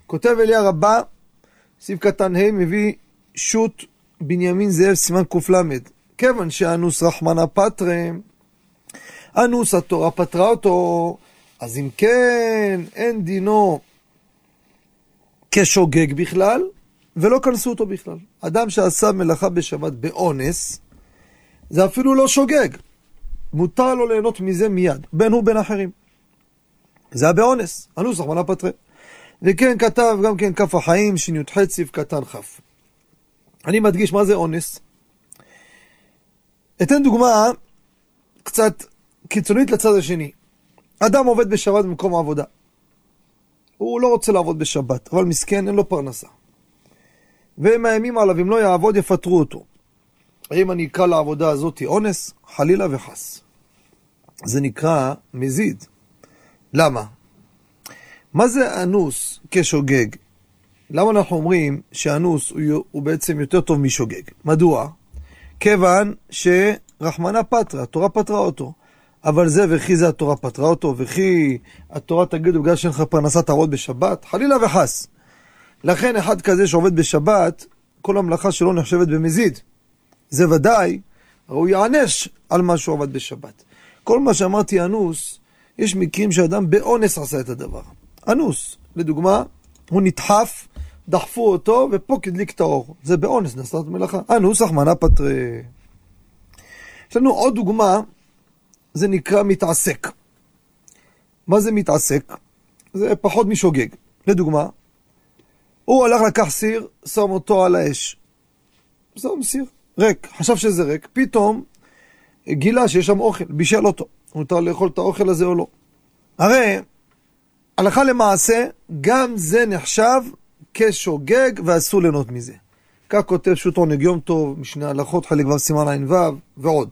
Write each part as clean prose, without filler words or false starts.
כותב אליה רבה, סעיף קטן ה' מביא שו"ת בנימין זאב סימן קל"ד. כיוון שאנוס רחמנא פטרי, אנוס התורה פטרה אותו, אז אם כן אין דינו כשוגג בכלל, ולא כנסו אותו בכלל. אדם שעשה מלאכה בשבת באונס, זה אפילו לא שוגג. מותר לו ליהנות מזה מיד, בין הוא בין אחרים. זה היה באונס, אנוס רחמנא פטרי. וכן כתב גם כן כף החיים, שי"ח סעיף קטן כ'. אני מדגיש מה זה אונס. אתן דוגמה קצת קיצונית לצד השני. אדם עובד בשבת במקום העבודה. הוא לא רוצה לעבוד בשבת, אבל מסכן, אין לו פרנסה. והם מאיימים עליו, אם לא יעבוד יפטרו אותו. האם אני אקרא לעבודה הזאת אונס? חלילה וחס. זה נקרא מזיד. למה? מה זה אנוס כשוגג? למה אנחנו אומרים שאנוס הוא בעצם יותר טוב משוגג? מדוע? כיוון שרחמנא פטרא, התורה פטרה אותו. אבל זה וכי זה התורה פטרה אותו, וכי התורה תגידו בגלל שאין לך פרנסה תעבוד בשבת, חלילה וחס. לכן אחד כזה שעובד בשבת, כל המלאכה שלו נחשבת במזיד. זה ודאי, הוא יענש על מה שהוא עבד בשבת. כל מה שאמרתי אנוס, יש מקרים שאדם באונס עשה את הדבר. אנוס, לדוגמה, הוא נדחף, דחפו אותו ופה כדליק את האור. זה באונס נעשה את מלאכה. אנוס רחמנא פטרי. יש לנו עוד דוגמה, זה נקרא מתעסק. מה זה מתעסק? זה פחות משוגג. לדוגמה, הוא הלך לקח סיר, שם אותו על האש. שם סיר, ריק. חשב שזה ריק. פתאום גילה שיש שם אוכל, בישל אותו. מותר לאכול את האוכל הזה או לא. הרי, הלכה למעשה, גם זה נחשב כשוגג ואסור ליהנות מזה. כך כותב שו"ת עונג יום טוב, משנה הלכות חלק ו' סימן ע"ו ועוד.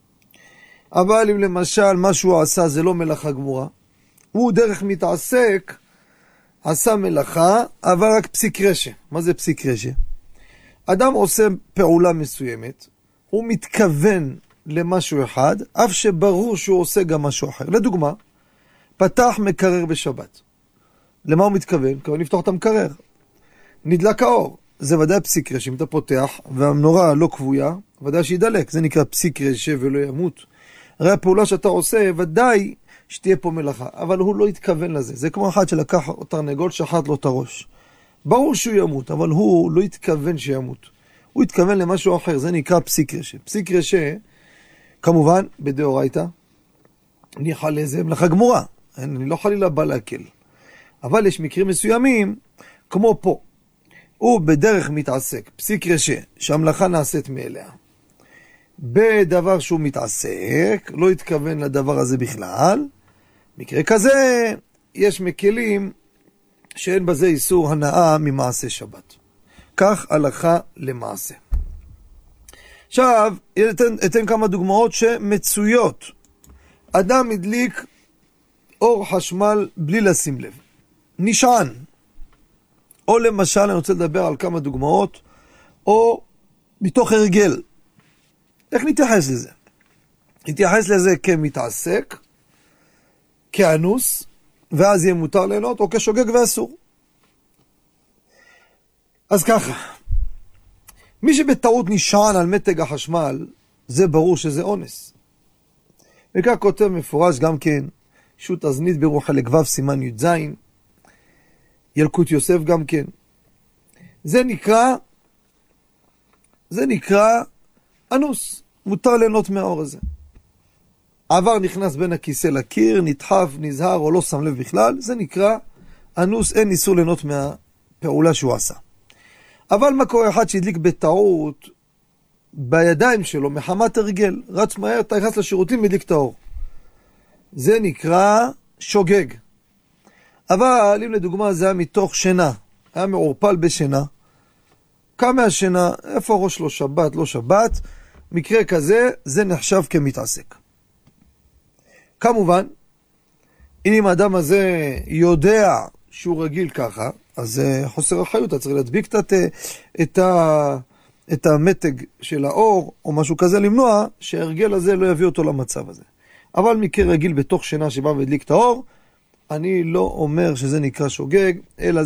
אבל אם למשל מה שהוא עשה זה לא מלאכה גמורה, הוא דרך מתעסק עשה מלאכה, אבל רק פסיק רשע. מה זה פסיק רשע? אדם עושה פעולה מסוימת, הוא מתכוון למשהו אחד, אף שברור שהוא עושה גם משהו אחר. לדוגמה, פתח מקרר בשבת. למה הוא מתכוון? מתכוון לפתוח את המקרר. נדלק האור. זה ודאי פסיק רשע. אם אתה פותח והמנורה לא כבויה, ודאי שידלק. זה נקרא פסיק רשע ולא ימות. הרי הפעולה שאתה עושה, ודאי שתהיה פה מלאכה. אבל הוא לא התכוון לזה. זה כמו אחד שלקח תרנגול, שחט לו את הראש. ברור שהוא ימות, אבל הוא לא התכוון שימות. הוא התכוון למשהו אחר. זה נקרא פסיק רשע. פסיק רשע, כמובן, בדאורייתא, אני אכל לזה מלאכה גמורה. אני לא חלילה בא להקל. אבל יש מקרים מסוימים, כמו פה. הוא בדרך מתעסק, פסיק רשע, שהמלאכה נעשית מאליה. בדבר שהוא מתעסק, לא התכוון לדבר הזה בכלל. מקרה כזה, יש מקלים שאין בזה איסור הנאה ממעשה שבת. כך הלכה למעשה. עכשיו, אתן כמה דוגמאות שמצויות. אדם הדליק אור חשמל בלי לשים לב. נשען. או למשל, אני רוצה לדבר על כמה דוגמאות, או מתוך הרגל. איך נתייחס לזה? נתייחס לזה כמתעסק, כאנוס, ואז יהיה מותר ליהנות, או כשוגג ואסור. אז ככה, מי שבטעות נשען על מתג החשמל, זה ברור שזה אונס. וכך כותב מפורש גם כן, שו"ת אזנית ברוך חלק ו' סימן י"ז, ילקוט יוסף גם כן. זה נקרא אנוס. מותר ליהנות מהאור הזה. העבר נכנס בין הכיסא לקיר, נדחף, נזהר או לא שם לב בכלל, זה נקרא אנוס, אין איסור ליהנות מהפעולה שהוא עשה. אבל מה קורה אחד שהדליק בטעות בידיים שלו, מחמת הרגל, רץ מהר, תיכנס לשירותים והדליק את האור. זה נקרא שוגג. אבל אם לדוגמה זה היה מתוך שינה, היה מעורפל בשינה, קם מהשינה, איפה הראש לא שבת, לא שבת, מקרה כזה, זה נחשב כמתעסק. כמובן, אם האדם הזה יודע שהוא רגיל ככה, אז חוסר אחריות, אתה צריך להדביק את המתג של האור, או משהו כזה למנוע, שההרגל הזה לא יביא אותו למצב הזה. אבל מקרה רגיל בתוך שינה שבא והדליק את האור, אני לא אומר שזה נקרא שוגג, אלא